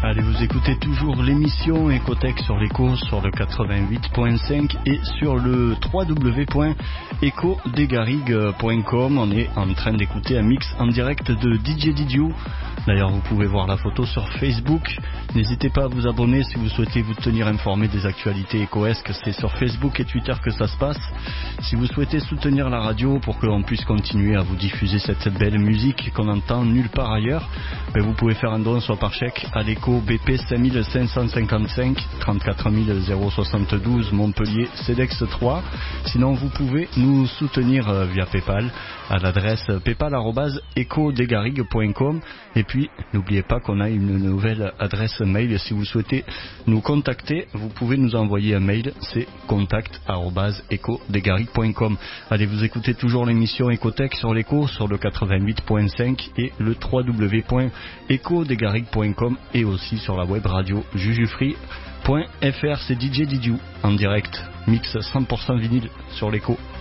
Allez, vous écoutez toujours l'émission Ecotech sur l'écho, sur le 88.5 et sur le www.ecodesgarrigues.com. On est en train d'écouter un mix en direct de DJ Didiou. D'ailleurs, vous pouvez voir la photo sur Facebook. N'hésitez pas à vous abonner si vous souhaitez vous tenir informé des actualités écoesques. C'est sur Facebook et Twitter que ça se passe. Si vous souhaitez soutenir la radio pour qu'on puisse continuer à vous diffuser cette belle musique qu'on entend nulle part ailleurs, vous pouvez faire un don soit par chèque à l'écho BP 5555 34 072 Montpellier CEDEX 3. Sinon vous pouvez nous soutenir via Paypal à l'adresse paypal@ecodesgarrigues.com. Et puis n'oubliez pas qu'on a une nouvelle adresse mail. Si vous souhaitez nous contacter, vous pouvez nous envoyer un mail, c'est contact@ecodesgarrigues.com. Allez, vous écoutez toujours l'émission Ecotech sur l'écho, sur le 88.5 et le www.ecodesgarrigues.com et aussi sur la web radio jujufree.fr. C'est DJ Didiou en direct, mix 100% vinyle sur l'écho.